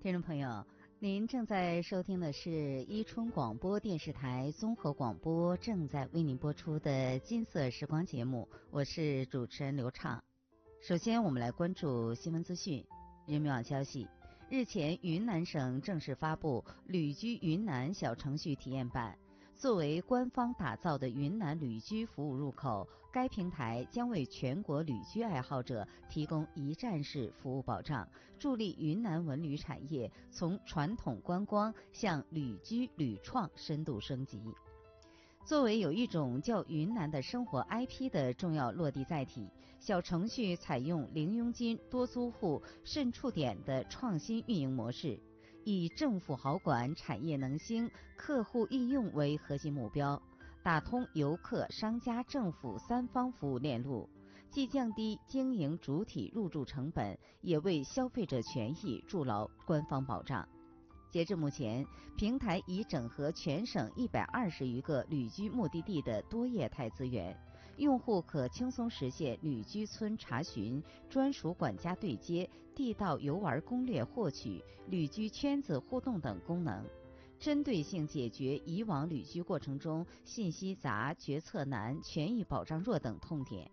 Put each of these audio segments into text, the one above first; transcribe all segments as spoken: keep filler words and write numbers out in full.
听众朋友，您正在收听的是伊春广播电视台综合广播正在为您播出的金色时光节目，我是主持人刘畅。首先我们来关注新闻资讯。人民网消息，日前云南省正式发布旅居云南小程序体验版。作为官方打造的云南旅居服务入口，该平台将为全国旅居爱好者提供一站式服务保障，助力云南文旅产业从传统观光向旅居旅创深度升级。作为有一种叫云南的生活 I P 的重要落地载体，小程序采用零佣金多租户渗触点的创新运营模式，以政府好管、产业能兴、客户易用为核心目标，打通游客、商家、政府三方服务链路，既降低经营主体入驻成本，也为消费者权益筑牢官方保障。截至目前，平台已整合全省一百二十余个旅居目的地的多业态资源，用户可轻松实现旅居村查询、专属管家对接、地道游玩攻略获取、旅居圈子互动等功能，针对性解决以往旅居过程中信息杂、决策难、权益保障弱等痛点。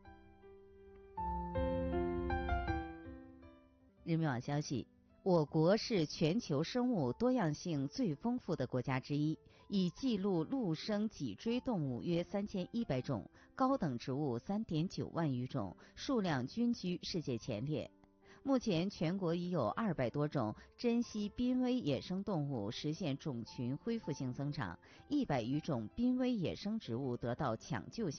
人民网消息，我国是全球生物多样性最丰富的国家之一，已记录陆生脊椎动物约三千一百种，高等植物三点九万余种，数量均居世界前列。目前全国已有二百多种珍稀濒危野生动物实现种群恢复性增长，一百余种濒危野生植物得到抢救性